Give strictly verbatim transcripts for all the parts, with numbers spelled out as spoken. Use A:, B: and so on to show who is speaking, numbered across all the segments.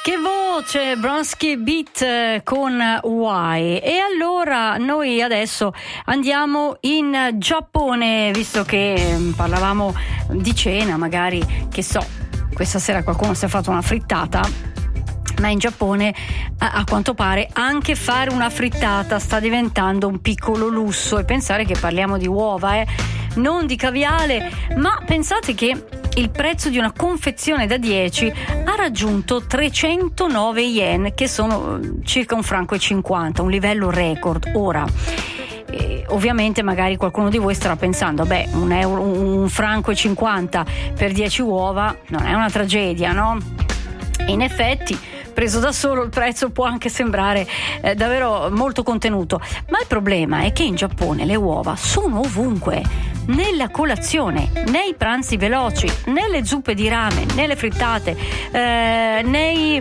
A: Che voce, Bronski Beat con Why. E allora noi adesso andiamo in Giappone, visto che parlavamo di cena, magari, che so, questa sera qualcuno si è fatto una frittata, ma in Giappone a, a quanto pare anche fare una frittata sta diventando un piccolo lusso. E pensare che parliamo di uova, eh, non di caviale, ma pensate che il prezzo di una confezione da dieci ha raggiunto trecentonove yen, che sono circa un franco e cinquanta, un livello record. Ora, eh, ovviamente magari qualcuno di voi starà pensando, beh, un, euro, un franco e cinquanta per dieci uova non è una tragedia, no? In effetti, preso da solo, il prezzo può anche sembrare eh, davvero molto contenuto, ma il problema è che in Giappone le uova sono ovunque, nella colazione, nei pranzi veloci, nelle zuppe di ramen, nelle frittate, eh, nei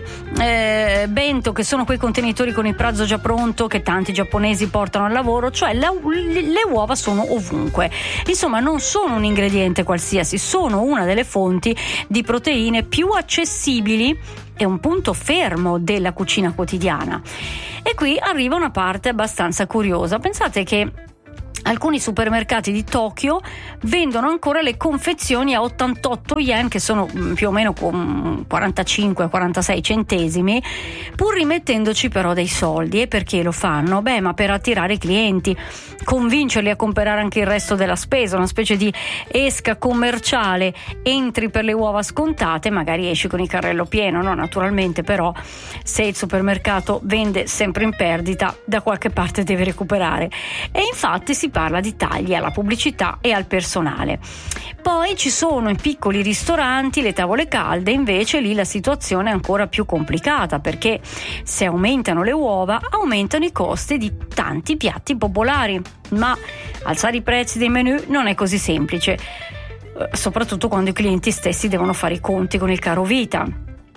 A: eh, bento, che sono quei contenitori con il pranzo già pronto che tanti giapponesi portano al lavoro. Cioè la, le uova sono ovunque, insomma non sono un ingrediente qualsiasi, sono una delle fonti di proteine più accessibili è un punto fermo della cucina quotidiana. E qui arriva una parte abbastanza curiosa. Pensate che alcuni supermercati di Tokyo vendono ancora le confezioni a ottantotto yen, che sono più o meno quarantacinque quarantasei centesimi, pur rimettendoci però dei soldi. E perché lo fanno? Beh, ma per attirare i clienti, convincerli a comprare anche il resto della spesa, una specie di esca commerciale. Entri per le uova scontate, magari esci con il carrello pieno, no? Naturalmente, però se il supermercato vende sempre in perdita, da qualche parte deve recuperare. E infatti si parla di tagli alla pubblicità e al personale. Poi ci sono i piccoli ristoranti, le tavole calde, invece lì la situazione è ancora più complicata, perché se aumentano le uova aumentano i costi di tanti piatti popolari. Ma alzare i prezzi dei menù non è così semplice, soprattutto quando i clienti stessi devono fare i conti con il caro vita.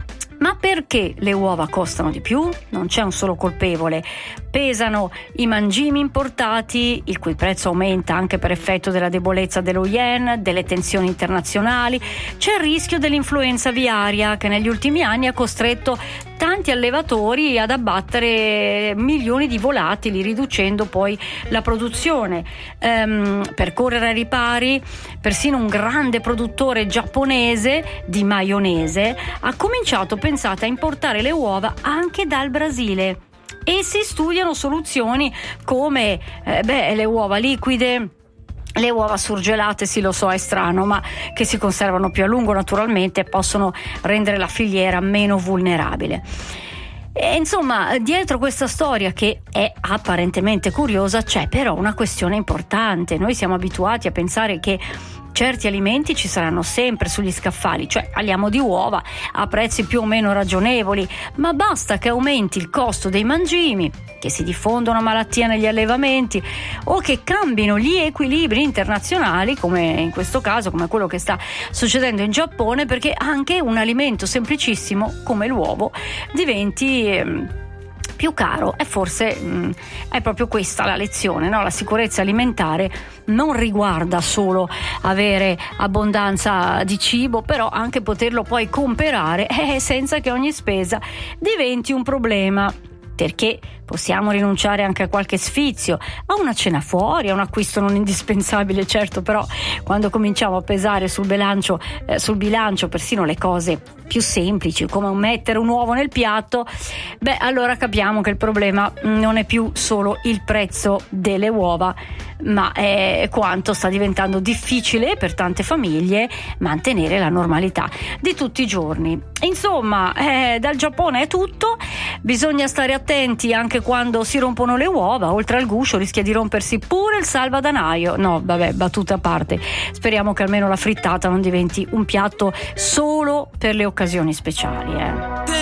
A: Ma perché le uova costano di più? Non c'è un solo colpevole. Pesano i mangimi importati, il cui prezzo aumenta anche per effetto della debolezza dello yen, delle tensioni internazionali. C'è il rischio dell'influenza aviaria, che negli ultimi anni ha costretto tanti allevatori ad abbattere milioni di volatili, riducendo poi la produzione. Ehm, per correre ai ripari, persino un grande produttore giapponese di maionese ha cominciato, pensate, a importare le uova anche dal Brasile. E si studiano soluzioni come eh, beh, le uova liquide, le uova surgelate. Sì, lo so, è strano, ma che si conservano più a lungo naturalmente, possono rendere la filiera meno vulnerabile. E insomma, dietro questa storia, che è apparentemente curiosa, c'è però una questione importante. Noi siamo abituati a pensare che certi alimenti ci saranno sempre sugli scaffali, cioè parliamo di uova a prezzi più o meno ragionevoli, ma basta che aumenti il costo dei mangimi, che si diffondono malattie negli allevamenti o che cambino gli equilibri internazionali, come in questo caso, come quello che sta succedendo in Giappone, perché anche un alimento semplicissimo come l'uovo diventi ehm, più caro. E forse mh, è proprio questa la lezione, no? La sicurezza alimentare non riguarda solo avere abbondanza di cibo, però anche poterlo poi comprare eh, senza che ogni spesa diventi un problema. Perché possiamo rinunciare anche a qualche sfizio, a una cena fuori, a un acquisto non indispensabile, certo, però quando cominciamo a pesare sul bilancio, eh, sul bilancio persino le cose più semplici, come mettere un uovo nel piatto, beh, allora capiamo che il problema non è più solo il prezzo delle uova, ma è quanto sta diventando difficile per tante famiglie mantenere la normalità di tutti i giorni. Insomma, eh, dal Giappone è tutto. Bisogna stare attenti anche quando si rompono le uova. Oltre al guscio rischia di rompersi pure il salvadanaio. No, vabbè, battuta a parte. Speriamo che almeno la frittata non diventi un piatto solo per le occasioni speciali, eh.